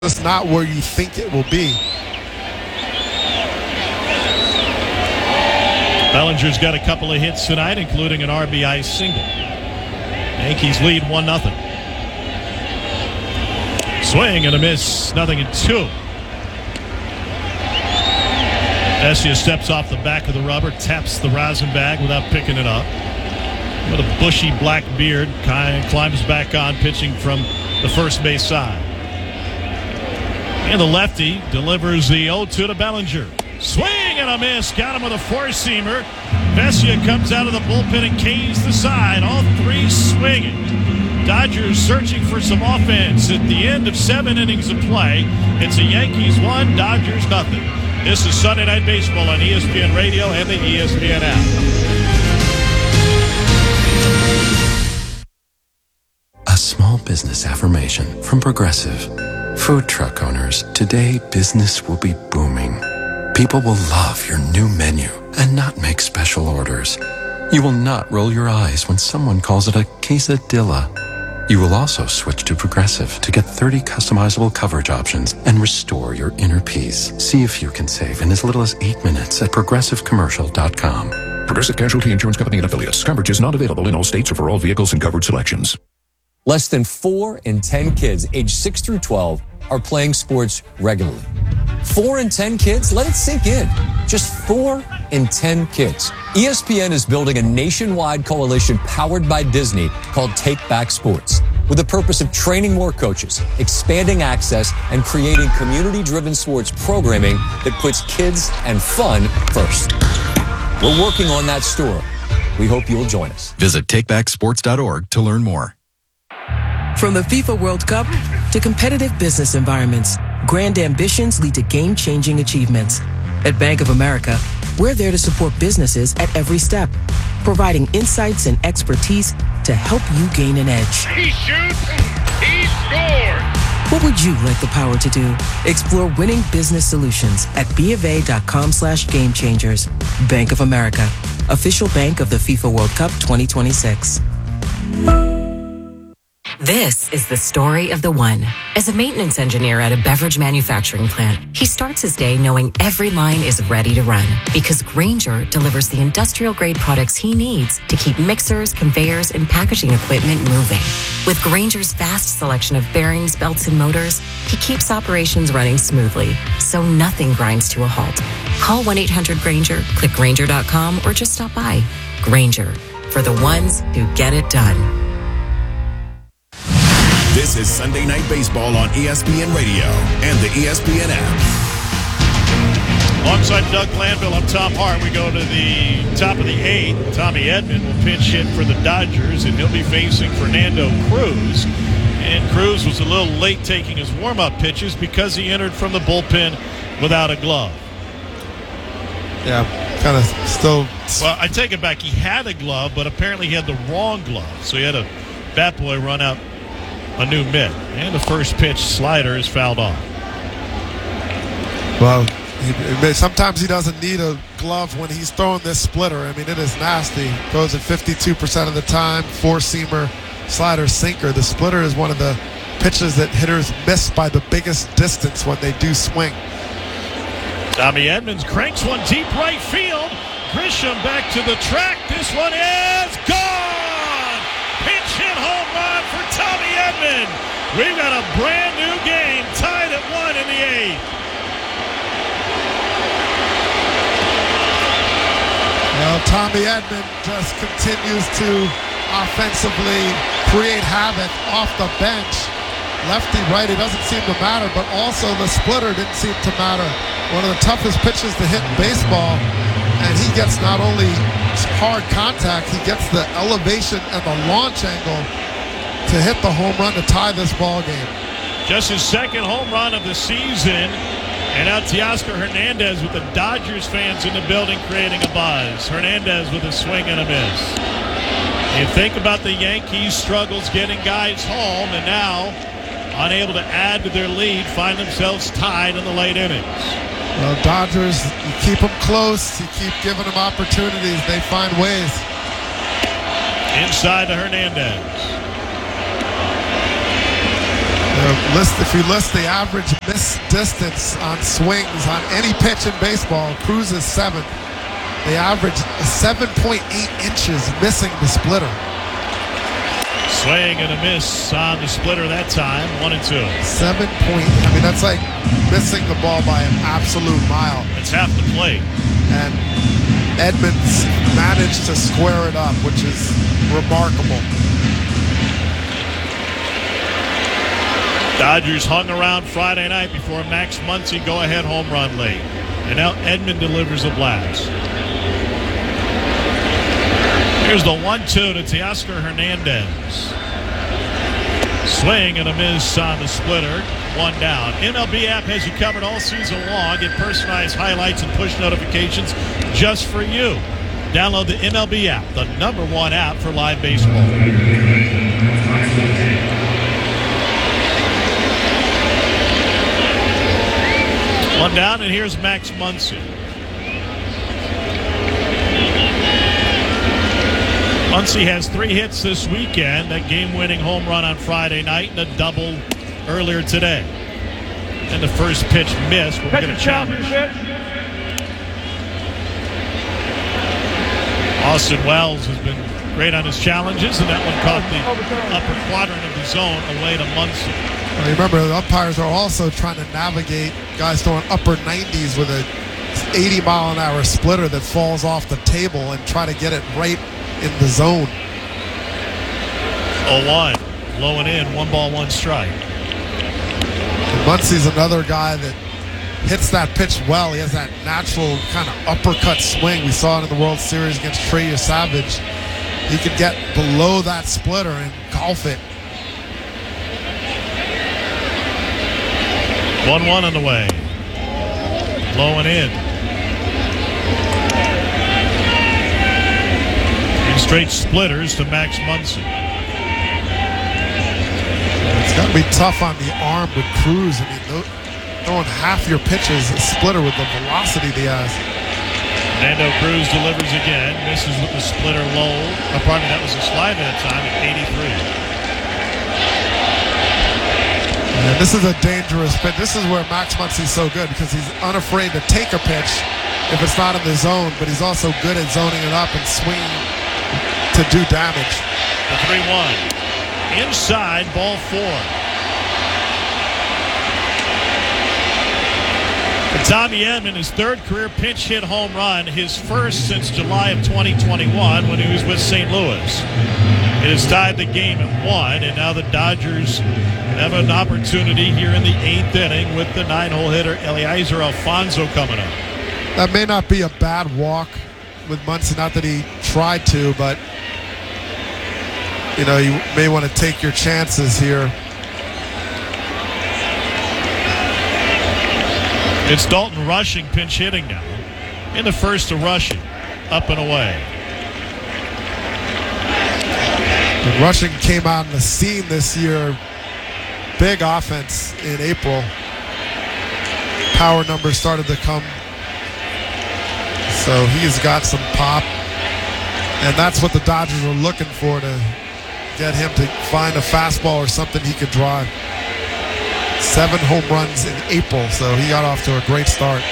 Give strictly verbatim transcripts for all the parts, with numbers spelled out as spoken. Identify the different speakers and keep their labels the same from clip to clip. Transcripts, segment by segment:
Speaker 1: just not where you think it will be.
Speaker 2: Bellinger's got a couple of hits tonight, including an R B I single. Yankees lead one nothing. Swing and a miss, nothing in two. Vesia steps off the back of the rubber, taps the rosin bag without picking it up. With a bushy black beard, climbs back on, pitching from the first base side. And the lefty delivers the oh two to Bellinger. Swing and a miss. Got him with a four-seamer. Vesia comes out of the bullpen and canes the side. All three swinging. Dodgers searching for some offense at the end of seven innings of play. It's a Yankees one, Dodgers nothing. This is Sunday Night Baseball on E S P N Radio and the E S P N app.
Speaker 3: A small business affirmation from Progressive. Food truck owners, today business will be booming. People will love your new menu and not make special orders. You will not roll your eyes when someone calls it a quesadilla. You will also switch to Progressive to get thirty customizable coverage options and restore your inner peace. See if you can save in as little as eight minutes at progressive commercial dot com.
Speaker 4: Progressive Casualty Insurance Company and Affiliates. Coverage is not available in all states or for all vehicles and covered selections.
Speaker 5: Less than four in ten kids aged six through twelve are playing sports regularly. Four in ten kids? Let it sink in. Just four in ten kids. E S P N is building a nationwide coalition powered by Disney called Take Back Sports, with the purpose of training more coaches, expanding access, and creating community-driven sports programming that puts kids and fun first. We're working on that story. We hope you'll join us.
Speaker 3: Visit take back sports dot org to learn more.
Speaker 6: From the FIFA World Cup to competitive business environments, grand ambitions lead to game-changing achievements. At Bank of America, we're there to support businesses at every step, providing insights and expertise to help you gain an edge.
Speaker 7: He shoots, he scores!
Speaker 6: What would you like the power to do? Explore winning business solutions at BofA.com slash game changers. Bank of America, official bank of the FIFA World Cup twenty twenty-six.
Speaker 8: This is the story of the one. As a maintenance engineer at a beverage manufacturing plant, he starts his day knowing every line is ready to run because Grainger delivers the industrial-grade products he needs to keep mixers, conveyors, and packaging equipment moving. With Grainger's vast selection of bearings, belts, and motors, he keeps operations running smoothly, so nothing grinds to a halt. Call one eight hundred Grainger, click Grainger dot com, or just stop by. Grainger, for the ones who get it done.
Speaker 4: This is Sunday Night Baseball on E S P N Radio and the E S P N app.
Speaker 2: Alongside Doug Glanville, I'm Tom Hart. We go to the top of the eighth. Tommy Edman will pinch hit for the Dodgers, and he'll be facing Fernando Cruz. And Cruz was a little late taking his warm-up pitches because he entered from the bullpen without a glove.
Speaker 1: Yeah, kind of still.
Speaker 2: Well, I take it back. He had a glove, but apparently he had the wrong glove. So he had a bat boy run out a new mitt, and the first pitch slider is fouled off.
Speaker 1: Well, he, sometimes he doesn't need a glove when he's throwing this splitter. I mean, it is nasty. Throws it fifty-two percent of the time. Four-seamer, slider, sinker. The splitter is one of the pitches that hitters miss by the biggest distance when they do swing.
Speaker 2: Tommy Edmonds cranks one deep right field. Grisham back to the track. This one is gone. Pinch hit home run for Tommy Edman. We've got a brand new game tied at one in the eighth.
Speaker 1: Well, Tommy Edman just continues to offensively create havoc off the bench. Lefty, righty doesn't seem to matter, but also the splitter didn't seem to matter. One of the toughest pitches to hit in baseball, and he gets not only hard contact, he gets the elevation and the launch angle to hit the home run to tie this ball game.
Speaker 2: Just his second home run of the season, and now Teoscar Hernandez with the Dodgers fans in the building creating a buzz. Hernandez with a swing and a miss. You think about the Yankees' struggles getting guys home, and now unable to add to their lead, find themselves tied in the late innings.
Speaker 1: Well, Dodgers, you keep them close, you keep giving them opportunities, they find ways.
Speaker 2: Inside to Hernandez.
Speaker 1: Uh, list if you list the average miss distance on swings on any pitch in baseball, Cruz is seventh. They average seven point eight inches missing the splitter.
Speaker 2: Swing and a miss on the splitter that time, one and two.
Speaker 1: Seven point. I mean, that's like missing the ball by an absolute mile.
Speaker 2: That's half the plate.
Speaker 1: And Edmonds managed to square it up, which is remarkable.
Speaker 2: Dodgers hung around Friday night before Max Muncy go-ahead home run late. And now Edmund delivers a blast. Here's the one two to Teoscar Hernandez. Swing and a miss on the splitter. One down. M L B app has you covered all season long. Get personalized highlights and push notifications just for you. Download the M L B app, the number one app for live baseball. One down, and here's Max Muncy. Muncy has three hits this weekend, that game-winning home run on Friday night and a double earlier today. And the first pitch missed. We're going to challenge. Austin Wells has been great on his challenges, and that one caught the upper quadrant of the zone away to Muncy.
Speaker 1: Well, remember, the umpires are also trying to navigate guys throwing upper nineties with a eighty mile an hour splitter that falls off the table and try to get it right in the zone.
Speaker 2: oh one, low and in, one ball, one strike.
Speaker 1: And Muncy's another guy that hits that pitch well. He has that natural kind of uppercut swing. We saw it in the World Series against Trey Savage. He could get below that splitter and golf it.
Speaker 2: one one on the way. Low and in. Straight splitters to Max Muncy.
Speaker 1: It's got to be tough on the arm with Cruz. I mean, throwing half your pitches a splitter with the velocity he has.
Speaker 2: Nando Cruz delivers again. Misses with the splitter low. Oh, pardon me, that was a slide that time at eighty-three.
Speaker 1: And this is a dangerous pitch. This is where Max Muncy's so good because he's unafraid to take a pitch if it's not in the zone, but he's also good at zoning it up and swinging to do damage.
Speaker 2: The three one. Inside, ball four. And Tommy Edman, his third career pinch hit home run, his first since July of twenty twenty-one when he was with Saint Louis. It has tied the game at one, and now the Dodgers have an opportunity here in the eighth inning with the nine-hole hitter Eliezer Alfonso coming up.
Speaker 1: That may not be a bad walk with Muncy, not that he tried to, but you know, you may want to take your chances here.
Speaker 2: It's Dalton Rushing pinch hitting now. In the first to Rushing, up and away.
Speaker 1: And Rushing came out on the scene this year. Big offense in April. Power numbers started to come. So he's got some pop. And that's what the Dodgers were looking for, to get him to find a fastball or something he could drive. Seven home runs in April, so he got off to a great start.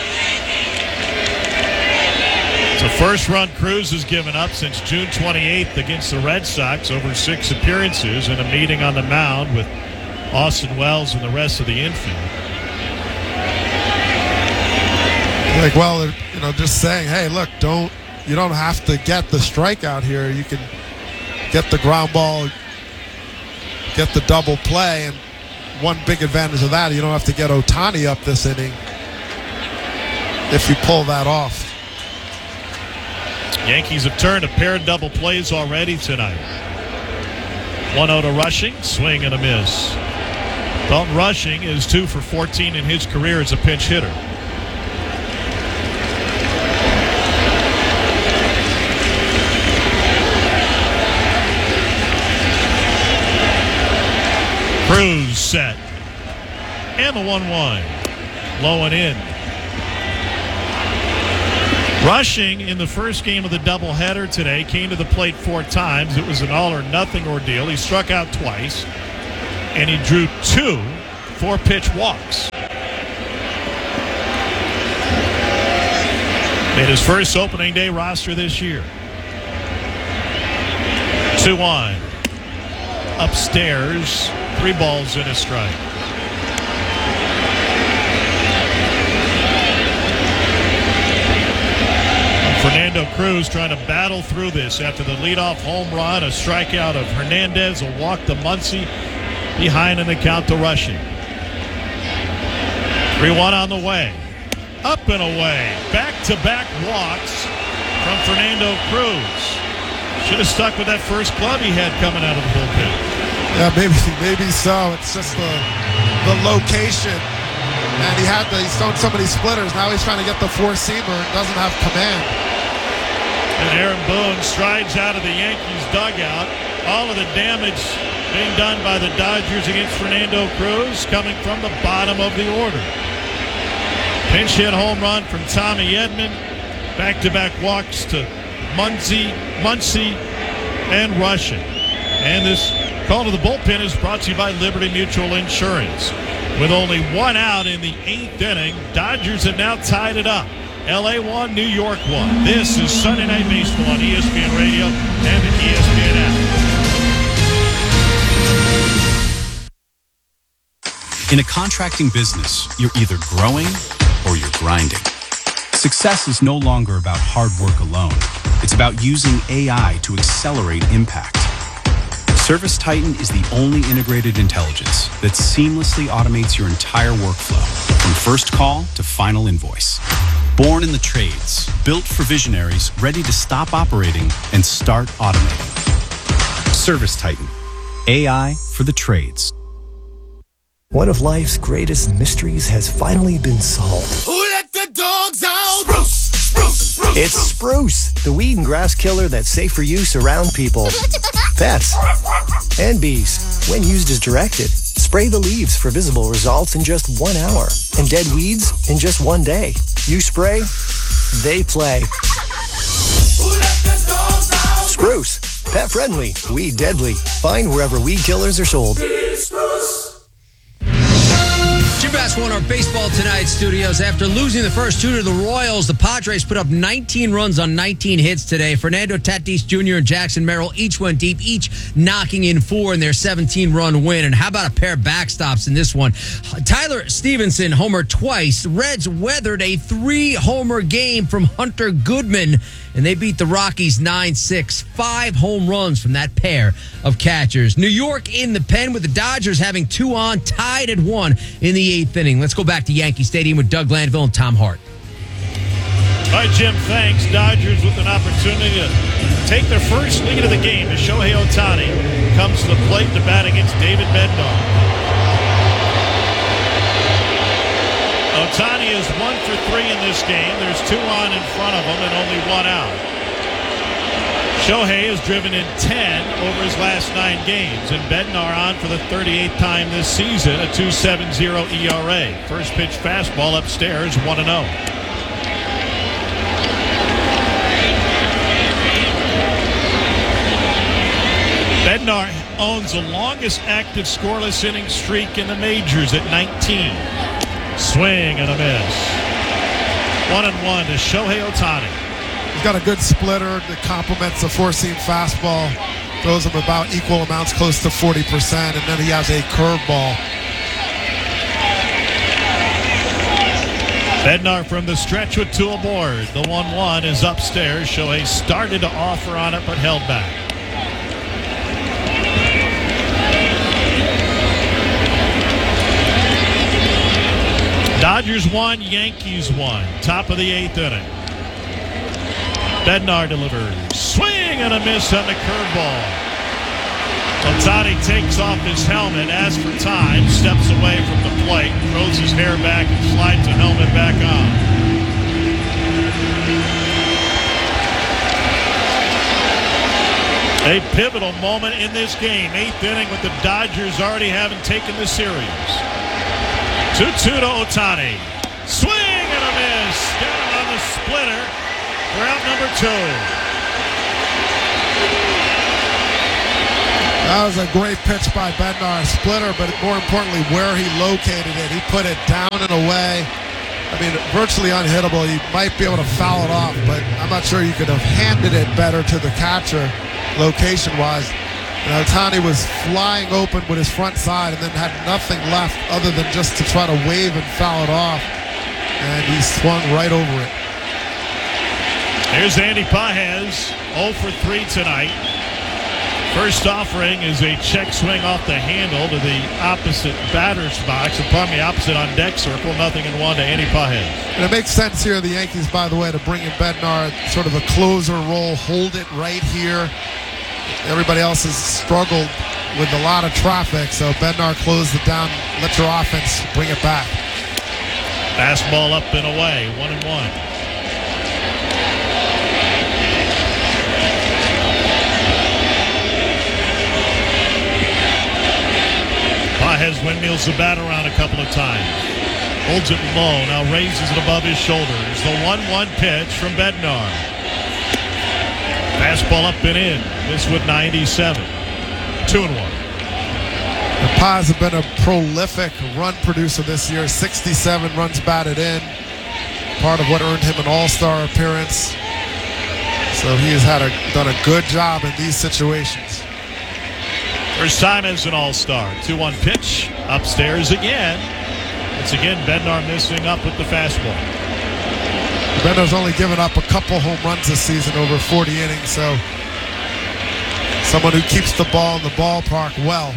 Speaker 2: The first run Cruz has given up since June twenty-eighth against the Red Sox over six appearances and a meeting on the mound with Austin Wells and the rest of the infield.
Speaker 1: Like, well, they're, you know, just saying, hey, look, don't you don't have to get the strikeout here. You can get the ground ball, get the double play, and one big advantage of that, you don't have to get Ohtani up this inning if you pull that off.
Speaker 2: Yankees have turned a pair of double plays already tonight. one oh to Rushing, swing and a miss. Dalton Rushing is two for fourteen in his career as a pinch hitter. Cruz set. And the one one. Low and in. Rushing in the first game of the doubleheader today came to the plate four times. It was an all or nothing ordeal. He struck out twice. and he drew two four-pitch walks. Made his first opening day roster this year. two one. Upstairs, three balls in a strike. Fernando Cruz trying to battle through this after the leadoff home run, a strikeout of Hernandez, a walk to Muncy, behind in the count to Rushing. three one on the way. Up and away. Back-to-back walks from Fernando Cruz. Should have stuck with that first club he had coming out of the bullpen.
Speaker 1: Yeah, maybe maybe so. It's just the the location. And he had the, he's thrown so many splitters. Now he's trying to get the four-seamer and doesn't have command.
Speaker 2: And Aaron Boone strides out of the Yankees dugout. All of the damage being done by the Dodgers against Fernando Cruz coming from the bottom of the order. Pinch hit home run from Tommy Edman. Back-to-back walks to Muncy, Muncy, and Rushing. And this call to the bullpen is brought to you by Liberty Mutual Insurance. With only one out in the eighth inning, Dodgers have now tied it up. L A one, New York one. This is Sunday Night Baseball on E S P N Radio and the E S P N app.
Speaker 9: In a contracting business, you're either growing or you're grinding. Success is no longer about hard work alone. It's about using A I to accelerate impact. ServiceTitan is the only integrated intelligence that seamlessly automates your entire workflow, from first call to final invoice. Born in the trades, built for visionaries ready to stop operating and start automating. ServiceTitan, A I for the trades.
Speaker 10: One of life's greatest mysteries has finally been solved.
Speaker 11: Who let the dogs out? Spruce, spruce, spruce.
Speaker 10: It's Spruce, the weed and grass killer that's safe for use around people, pets, and bees. When used as directed, spray the leaves for visible results in just one hour, and dead weeds in just one day. You spray, they play.
Speaker 11: Who let the dogs out?
Speaker 10: Spruce, pet friendly, weed deadly. Find wherever weed killers are sold.
Speaker 12: Jim Bass won our Baseball Tonight studios. After losing the first two to the Royals, the Padres put up nineteen runs on nineteen hits today. Fernando Tatis Junior and Jackson Merrill each went deep, each knocking in four in their seventeen-run win. And how about a pair of backstops in this one? Tyler Stevenson homered twice. Reds weathered a three-homer game from Hunter Goodman, and they beat the Rockies nine six. Five home runs from that pair of catchers. New York in the pen with the Dodgers having two on, tied at one in the eighth inning. Let's go back to Yankee Stadium with Doug Landville and Tom Hart.
Speaker 2: All right, Jim, thanks. Dodgers with an opportunity to take their first lead of the game as Shohei Ohtani comes to the plate to bat against David Bednar. Ohtani is one for three in this game. There's two on in front of him and only one out. Shohei has driven in ten over his last nine games, and Bednar on for the thirty-eighth time this season, a two point seven oh E R A. First pitch fastball upstairs, one and oh. Bednar owns the longest active scoreless inning streak in the majors at nineteen. Swing and a miss. One and one to Shohei Ohtani.
Speaker 1: He's got a good splitter that complements the four-seam fastball. Throws him about equal amounts, close to forty percent, and then he has a curveball.
Speaker 2: Bednar from the stretch with two aboard. The one one is upstairs. Shohei started to offer on it, but held back. Dodgers won, Yankees won. Top of the eighth inning. Bednar delivers. Swing and a miss on the curveball. Ohtani takes off his helmet, asks for time, steps away from the plate, throws his hair back and slides the helmet back on. A pivotal moment in this game. Eighth inning with the Dodgers already having taken the series. two two to Ohtani. Swing and a miss. Down on the splitter for out number two.
Speaker 1: That was a great pitch by Bednar. Splitter, but more importantly, where he located it. He put it down and away. I mean, virtually unhittable. You might be able to foul it off, but I'm not sure you could have handed it better to the catcher location-wise. And Ohtani was flying open with his front side and then had nothing left other than just to try to wave and foul it off. And he swung right over it.
Speaker 2: Here's Andy Pages, oh for three tonight. First offering is a check swing off the handle to the opposite batter's box. And pardon me, opposite on deck circle. Nothing in one to Andy Pages.
Speaker 1: And it makes sense here, the Yankees, by the way, to bring in Bednar, sort of a closer role, hold it right here. Everybody else has struggled with a lot of traffic, so Bednar closed it down, let your offense bring it back.
Speaker 2: Fastball up and away, one and one. Pages windmills the bat around a couple of times. Holds it low, now raises it above his shoulders. The one one pitch from Bednar. Fastball up and in. This with ninety-seven. Two and one.
Speaker 1: The Pages have been a prolific run producer this year. sixty-seven runs batted in. Part of what earned him an all-star appearance. So he has had a, done a good job in these situations.
Speaker 2: First time as an all-star. two one pitch. Upstairs again. Once again, Bednar missing up with the fastball.
Speaker 1: Bednar's only given up a couple home runs this season over forty innings, so someone who keeps the ball in the ballpark well.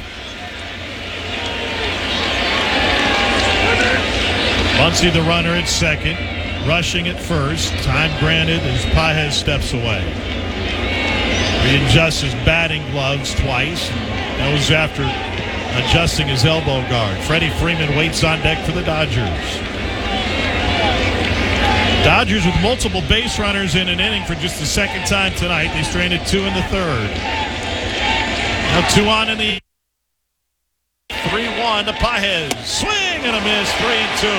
Speaker 2: Muncy the runner at second. Rushing at first. Time granted as Pages steps away. Readjusts his batting gloves twice. That was after adjusting his elbow guard. Freddie Freeman waits on deck for the Dodgers. Dodgers with multiple base runners in an inning for just the second time tonight. They stranded two in the third. Now two on in the three one to Pages. Swing and a miss. three and two.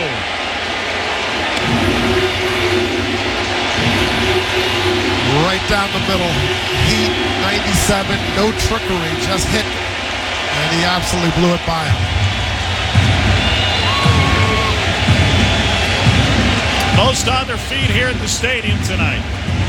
Speaker 1: Right down the middle. Heat, ninety-seven. No trickery. Just hit. And he absolutely blew it by him.
Speaker 2: Most on their feet here at the stadium tonight.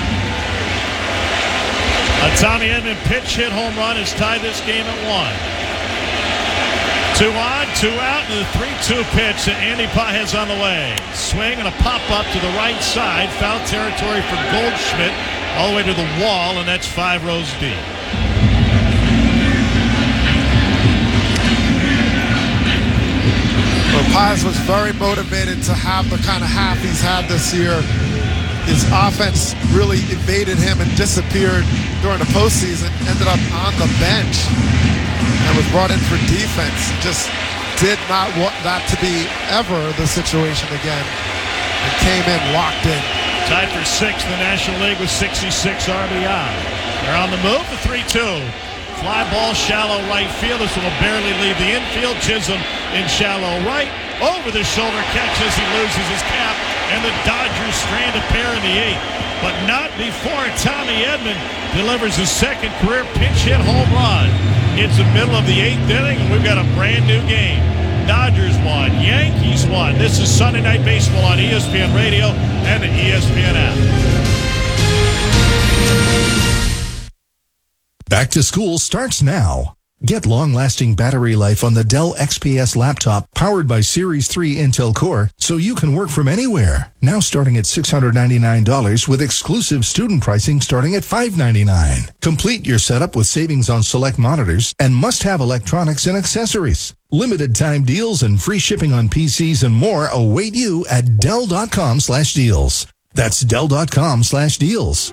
Speaker 2: A Tommy Edman pitch hit home run has tied this game at one. Two on, two out, and the three two pitch to Andy Pages on the way. Swing and a pop-up to the right side. Foul territory for Goldschmidt all the way to the wall, and that's five rows deep.
Speaker 1: Well, Pages was very motivated to have the kind of half he's had this year. His offense really evaded him and disappeared during the postseason. Ended up on the bench and was brought in for defense. Just did not want that to be ever the situation again. And came in locked in.
Speaker 2: Tied for sixth in the National League with sixty-six R B I. They're on the move, the three two. Fly ball, shallow right field. This one will barely leave the infield. Chisholm in shallow right. Over the shoulder catch as he loses his cap. And the Dodgers strand a pair in the eighth. But not before Tommy Edman delivers his second career pinch hit home run. It's the middle of the eighth inning, and we've got a brand new game. Dodgers won, Yankees won. This is Sunday Night Baseball on E S P N Radio and the E S P N app.
Speaker 4: Back to school starts now. Get long-lasting battery life on the Dell X P S laptop powered by Series three Intel Core so you can work from anywhere. Now starting at six hundred ninety-nine dollars with exclusive student pricing starting at five hundred ninety-nine dollars. Complete your setup with savings on select monitors and must-have electronics and accessories. Limited time deals and free shipping on P Cs and more await you at Dell.com slash deals. That's Dell.com slash deals.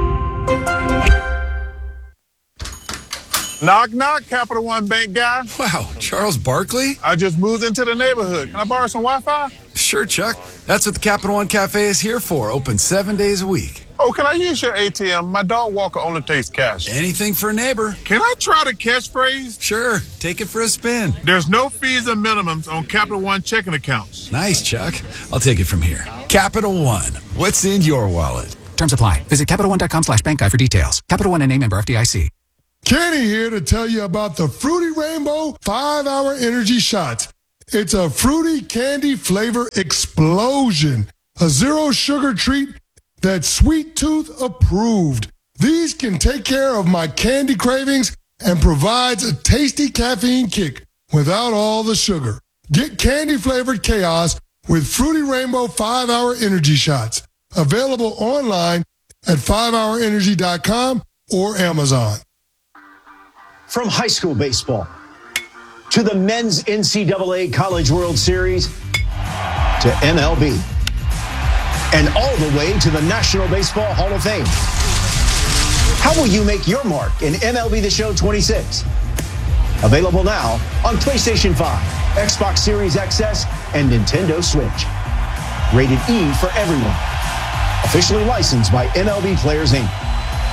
Speaker 13: Knock, knock, Capital One Bank guy.
Speaker 14: Wow, Charles Barkley?
Speaker 13: I just moved into the neighborhood. Can I borrow some Wi-Fi?
Speaker 14: Sure, Chuck. That's what the Capital One Cafe is here for. Open seven days a week.
Speaker 13: Oh, can I use your A T M? My dog walker only takes cash.
Speaker 14: Anything for a neighbor.
Speaker 13: Can I try the catchphrase?
Speaker 14: Sure. Take it for a spin.
Speaker 13: There's no fees and minimums on Capital One checking accounts.
Speaker 14: Nice, Chuck. I'll take it from here. Capital One. What's in your wallet?
Speaker 15: Terms apply. Visit CapitalOne.com slash bank guide for details. Capital One N A member F D I C. Kenny here to tell you about the Fruity Rainbow five hour Energy Shots. It's a fruity candy flavor explosion. A zero sugar treat that's Sweet Tooth approved. These can take care of my candy cravings and provides a tasty caffeine kick without all the sugar. Get candy flavored chaos with Fruity Rainbow five hour Energy Shots. Available online at five hour energy dot com or Amazon.
Speaker 16: From high school baseball to the men's N C double A College World Series to M L B and all the way to the National Baseball Hall of Fame. How will you make your mark in M L B The Show twenty-six? Available now on PlayStation five, Xbox Series X S, and Nintendo Switch. Rated E for everyone. Officially licensed by M L B Players Incorporated.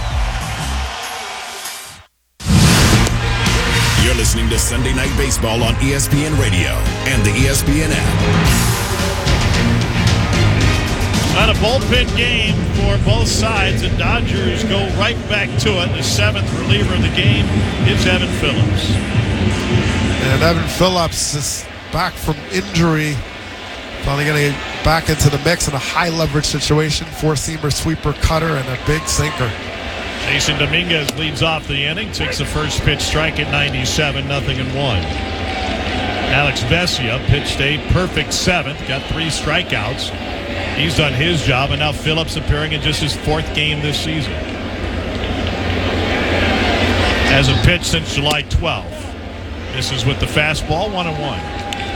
Speaker 17: You're listening to Sunday Night Baseball on E S P N Radio and the E S P N app.
Speaker 2: Not a bullpen game for both sides. The Dodgers go right back to it. The seventh reliever of the game is Evan Phillips.
Speaker 1: And Evan Phillips is back from injury. Finally getting back into the mix in a high leverage situation. Four-seamer, sweeper, cutter, and a big sinker.
Speaker 2: Jason Dominguez leads off the inning. Takes the first pitch strike at ninety-seven, nothing and one. Alex Vesia pitched a perfect seventh. Got three strikeouts. He's done his job, and now Phillips appearing in just his fourth game this season. Has a pitch since July twelfth. This is with the fastball, one and one.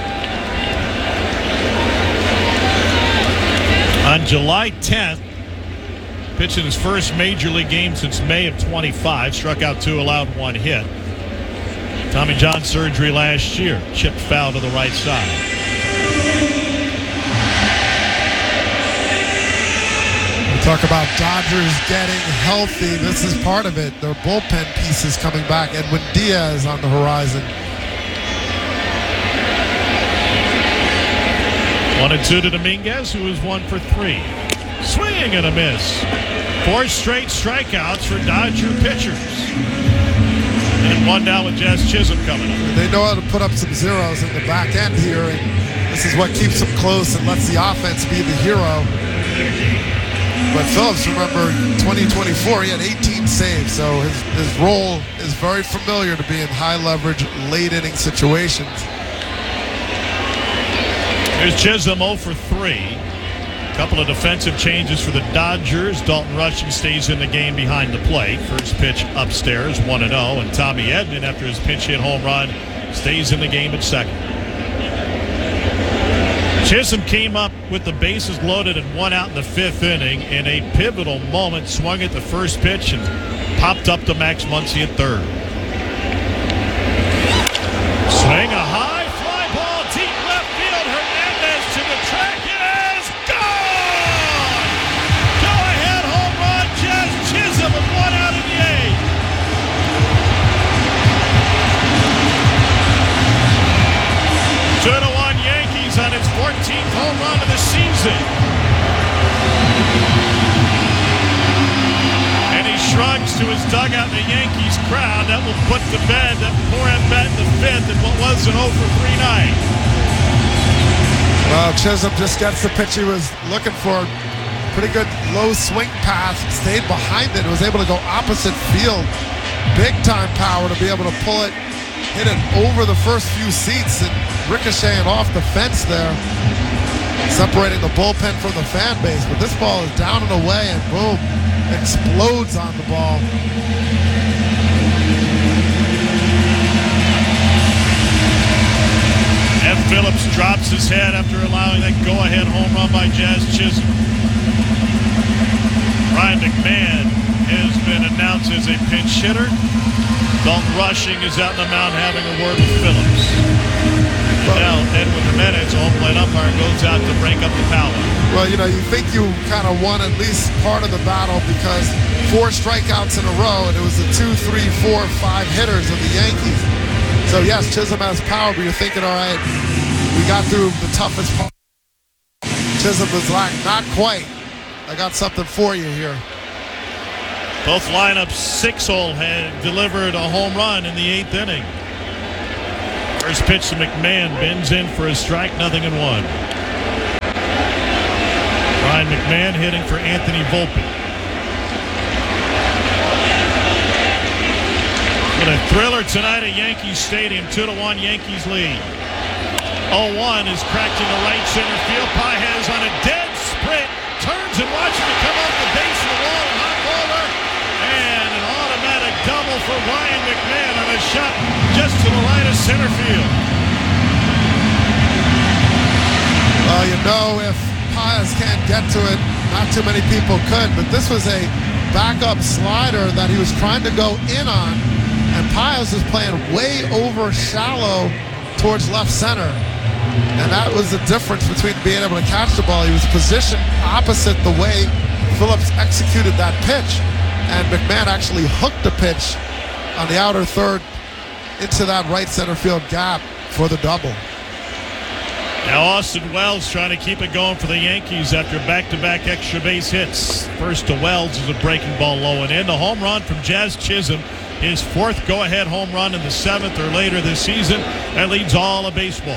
Speaker 2: On July tenth, pitched in his first major league game since May of twenty-five, struck out two, allowed one hit. Tommy John surgery last year, chipped foul to the right side.
Speaker 1: Talk about Dodgers getting healthy. This is part of it. Their bullpen pieces coming back. Edwin Diaz on the horizon.
Speaker 2: One and two to Dominguez, who is one for three. Swing and a miss. Four straight strikeouts for Dodger pitchers. And one down with Jazz Chisholm coming up.
Speaker 1: They know how to put up some zeros in the back end here, and this is what keeps them close and lets the offense be the hero. But Phillips, remember, twenty twenty-four, he had eighteen saves, so his, his role is very familiar to be in high-leverage, late-inning situations.
Speaker 2: Here's Chisholm oh for three. A couple of defensive changes for the Dodgers. Dalton Rushing stays in the game behind the plate. First pitch upstairs, one and oh. And Tommy Edman, after his pinch hit home run, stays in the game at second. Chisholm came up with the bases loaded and one out in the fifth inning in a pivotal moment. Swung at the first pitch and popped up to Max Muncy at third. Swing a high fly ball deep left field. Hernandez to the track. It is gone! Go ahead home run. Jazz Chisholm with one out in the eighth. Two to one Yankees on its fourteenth home run of the season. And he shrugs to his dugout in the Yankees crowd. That will put to bed that poor at bat in the fifth in what was an oh for three night.
Speaker 1: Well, Chisholm just gets the pitch he was looking for. Pretty good low swing pass. Stayed behind it. Was able to go opposite field. Big time power to be able to pull it. Hit it over the first few seats and ricocheting off the fence there, separating the bullpen from the fan base. But this ball is down and away, and boom, explodes on the ball.
Speaker 2: F. Phillips drops his head after allowing that go-ahead home run by Jazz Chisholm. Ryan McMahon has been announced as a pinch hitter. Dalton Rushing is out in the mound having a word with Phillips. And now Edwin Jimenez, home plate umpire, goes out to break up the power.
Speaker 1: Well, you know, you think you kind of won at least part of the battle because four strikeouts in a row, and it was the two, three, four, five hitters of the Yankees. So, yes, Chisholm has power, but you're thinking, all right, we got through the toughest part. Chisholm was like, not quite. I got something for you here.
Speaker 2: Both lineups, six-hole had delivered a home run in the eighth inning. First pitch to McMahon, bends in for a strike, nothing in one. Ryan McMahon hitting for Anthony Volpe. What a thriller tonight at Yankee Stadium. two to one Yankees lead. oh one is cracked into right center field. Paez on a dead sprint. Turns and watches it come off the base of the wall. A hot roller. And an automatic double for Ryan McMahon on a shot just to the right of center field.
Speaker 1: Well, you know, if Paez can't get to it, not too many people could. But this was a backup slider that he was trying to go in on. And Paez was playing way over shallow towards left center. And that was the difference between being able to catch the ball. He was positioned opposite the way Phillips executed that pitch. And McMahon actually hooked the pitch on the outer third into that right center field gap for the double.
Speaker 2: Now Austin Wells trying to keep it going for the Yankees after back-to-back extra base hits. First to Wells is a breaking ball low and in. The home run from Jazz Chisholm, his fourth go-ahead home run in the seventh or later this season. That leads all of baseball.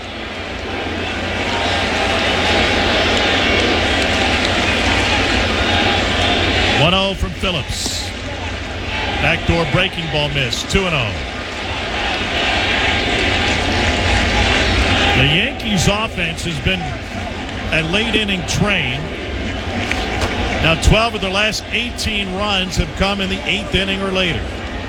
Speaker 2: one oh from Phillips. Backdoor breaking ball miss. two and oh. The Yankees offense has been a late inning train. Now twelve of their last eighteen runs have come in the eighth inning or later.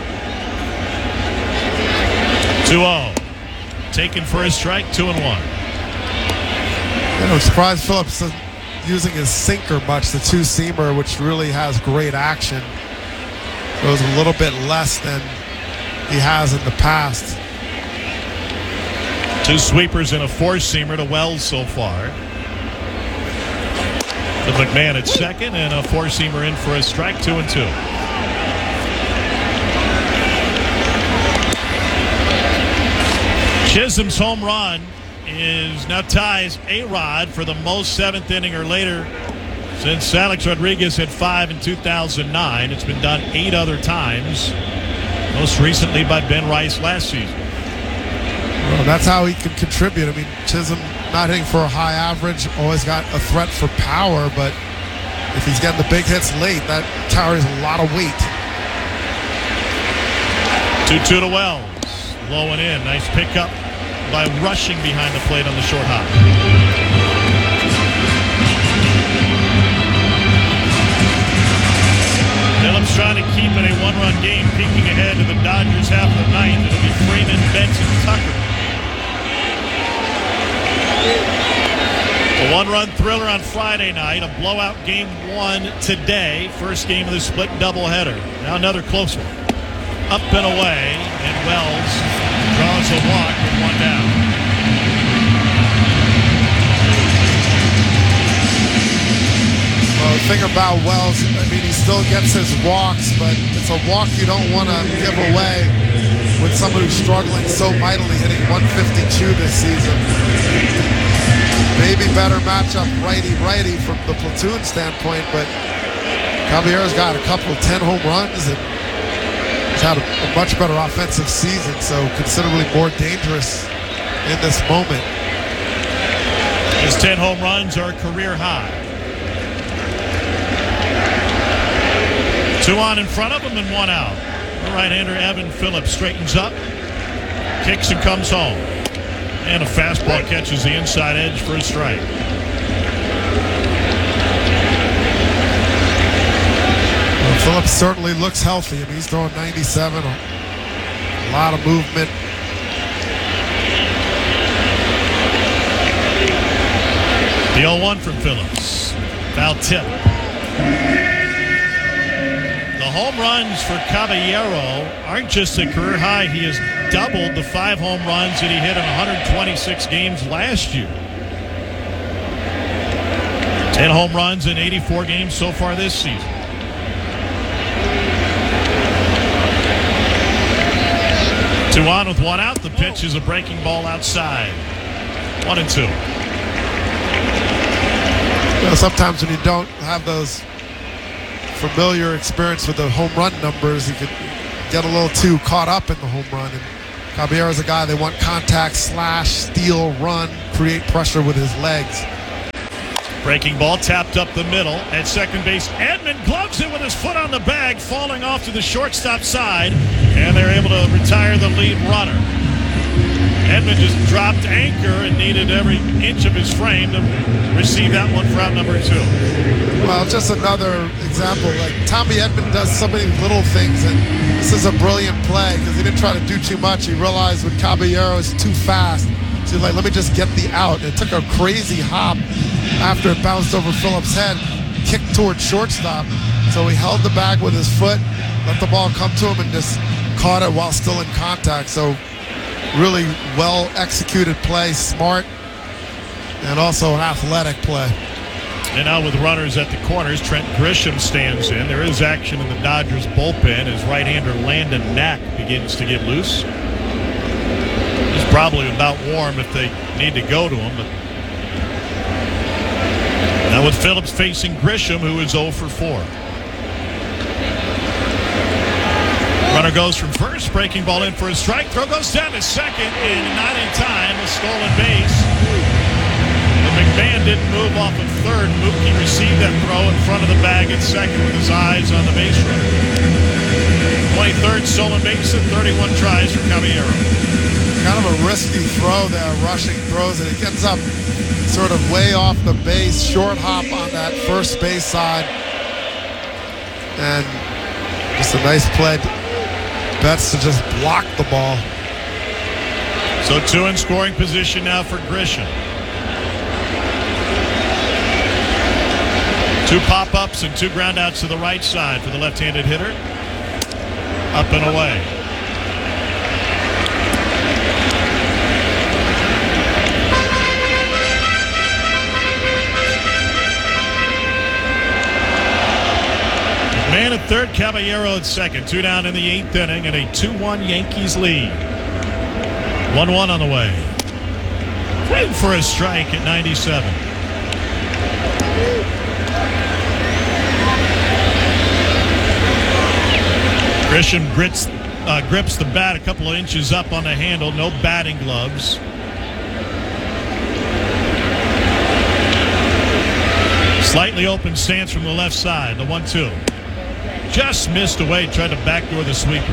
Speaker 2: two oh. Taken for a strike, two and one.
Speaker 1: You know, surprised Phillips isn't using his sinker much, the two-seamer, which really has great action. It was a little bit less than he has in the past.
Speaker 2: Two sweepers and a four-seamer to Wells so far. With McMahon at second and a four-seamer in for a strike, two and two. Chisholm's home run is now ties A-Rod for the most seventh inning or later since Alex Rodriguez had five in two thousand nine. It's been done eight other times, most recently by Ben Rice last season.
Speaker 1: Well, that's how he can contribute. I mean, Chisholm not hitting for a high average, always got a threat for power, but if he's getting the big hits late, that carries a lot of weight.
Speaker 2: two two to Wells. Low and in. Nice pickup by rushing behind the plate on the short hop. Phillips trying to keep it a one-run game, peeking ahead to the Dodgers half of the ninth. It'll be Freeman, Benson, Tucker. A one-run thriller on Friday night, a blowout game one today. First game of the split doubleheader. Now another close one. Up and away, and Wells draws a walk with one down.
Speaker 1: Well, the thing about Wells, I mean, he still gets his walks, but it's a walk you don't want to give away with someone who's struggling so mightily, hitting one fifty-two this season. Maybe better matchup righty-righty from the platoon standpoint, but Caballero's got a couple of ten home runs and he's had a, a much better offensive season, so considerably more dangerous in this moment.
Speaker 2: His ten home runs are career high. Two on in front of him and one out. The right-hander Evan Phillips straightens up, kicks and comes home. And a fastball catches the inside edge for a strike.
Speaker 1: Well, Phillips certainly looks healthy. I mean, he's throwing ninety-seven, a lot of movement.
Speaker 2: The oh one from Phillips. Foul tip. The home runs for Caballero aren't just a career high. He has doubled the five home runs that he hit in one hundred twenty-six games last year. ten home runs in eighty-four games so far this season. Two on with one out. The pitch is a breaking ball outside. One and two.
Speaker 1: You know, sometimes when you don't have those familiar experience with the home run numbers, he could get a little too caught up in the home run. And Caballero's a guy they want contact, slash, steal, run, create pressure with his legs.
Speaker 2: Breaking ball tapped up the middle at second base. Edman gloves it with his foot on the bag, falling off to the shortstop side, and they're able to retire the lead runner. Edman just dropped anchor and needed every inch of his frame to receive that one for out number two.
Speaker 1: Well, just another example. Like Tommy Edman does so many little things, and this is a brilliant play because he didn't try to do too much. He realized when Caballero is too fast, so he's like, let me just get the out. It took a crazy hop after it bounced over Phillips' head, kicked towards shortstop. So he held the bag with his foot, let the ball come to him, and just caught it while still in contact. So really well executed play, smart, and also an athletic play.
Speaker 2: And now with runners at the corners, Trent Grisham stands in. There is action in the Dodgers bullpen as right-hander Landon Knack begins to get loose. He's probably about warm if they need to go to him. But now with Phillips facing Grisham, who is oh for four. Runner goes from first, breaking ball in for a strike. Throw goes down to second, and not in time. A stolen base. But McMahon didn't move off of third. Mookie received that throw in front of the bag at second with his eyes on the base runner. twenty-third stolen base at thirty-one tries for Caballero.
Speaker 1: Kind of a risky throw there, rushing throws it. He gets up sort of way off the base, short hop on that first base side. And just a nice play. Betts to just block the ball.
Speaker 2: So two in scoring position now for Grisham. Two pop-ups and two ground-outs to the right side for the left-handed hitter. Up and away. Man at third, Caballero at second. Two down in the eighth inning and a two one Yankees lead. one one on the way. Waiting for a strike at ninety-seven. Grisham grits, uh, grips the bat a couple of inches up on the handle. No batting gloves. Slightly open stance from the left side. The one two. Just missed away, tried to backdoor the sweeper.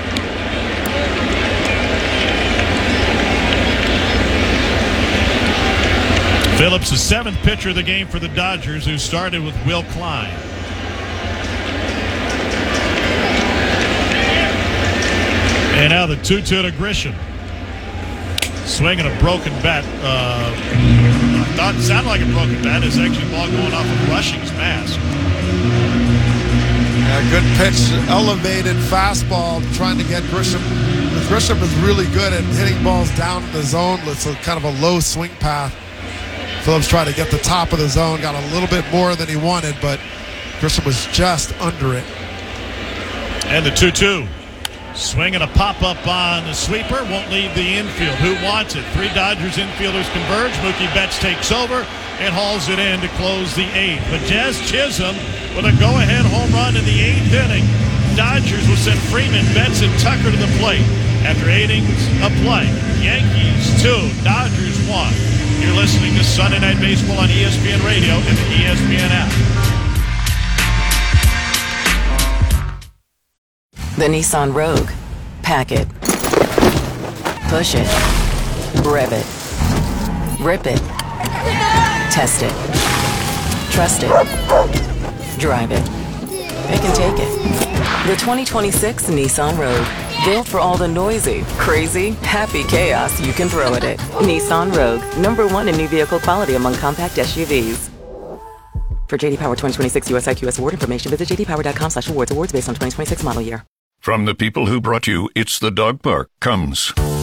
Speaker 2: Phillips, the seventh pitcher of the game for the Dodgers, who started with Will Klein. And now the two two to Grisham. Swinging a broken bat. Uh, I thought it sounded like a broken bat. It's actually a ball going off of Rushing's mask.
Speaker 1: Yeah, good pitch, elevated fastball, trying to get Grisham. Grisham is really good at hitting balls down in the zone. It's a kind of a low swing path. Phillips tried to get the top of the zone, got a little bit more than he wanted, but Grisham was just under it.
Speaker 2: And the two two. Swinging a pop-up on the sweeper, won't leave the infield. Who wants it? Three Dodgers infielders converge. Mookie Betts takes over and hauls it in to close the eighth. But Jazz Chisholm with a go-ahead home run in the eighth inning. Dodgers will send Freeman, Betts, and Tucker to the plate after eight innings of play. Yankees two, Dodgers one. You're listening to Sunday Night Baseball on E S P N Radio and the E S P N app.
Speaker 6: The Nissan Rogue. Pack it. Push it. Rev it. Rip it. Test it. Trust it. Drive it. It can take it. The twenty twenty-six Nissan Rogue. Built for all the noisy, crazy, happy chaos you can throw at it. Nissan Rogue. Number one in new vehicle quality among compact S U Vs. For J D Power twenty twenty-six U S I Q S award information, visit j d power dot com slash awards. Awards based on twenty twenty-six model year.
Speaker 18: From the people who brought you It's the Dog Park comes